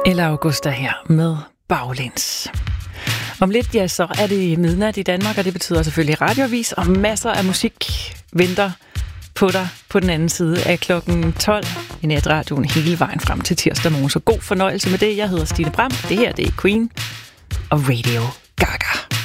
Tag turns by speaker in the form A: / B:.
A: Eller Augusta her med Baglæns. Om lidt, ja, så er det midnat i Danmark, og det betyder selvfølgelig radioavis, og masser af musik venter på dig på den anden side af klokken 12 i netradioen hele vejen frem til tirsdag morgen. Så god fornøjelse med det. Jeg hedder Stine Bram. Det her, det er Queen og Radio Gaga.